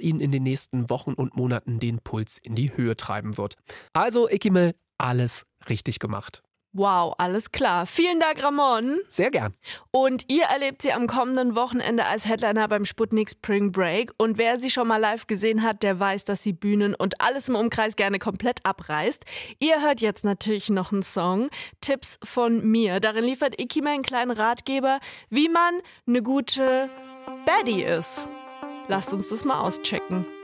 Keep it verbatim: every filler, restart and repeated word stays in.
ihn in den nächsten Wochen und Monaten den Puls in die Höhe treiben wird. Also, Ikimel, alles richtig gemacht. Wow, alles klar. Vielen Dank, Ramon. Sehr gern. Und ihr erlebt sie am kommenden Wochenende als Headliner beim Sputnik Spring Break. Und wer sie schon mal live gesehen hat, der weiß, dass sie Bühnen und alles im Umkreis gerne komplett abreißt. Ihr hört jetzt natürlich noch einen Song, Tipps von mir. Darin liefert Ikimel einen kleinen Ratgeber, wie man eine gute Baddie ist. Lasst uns das mal auschecken.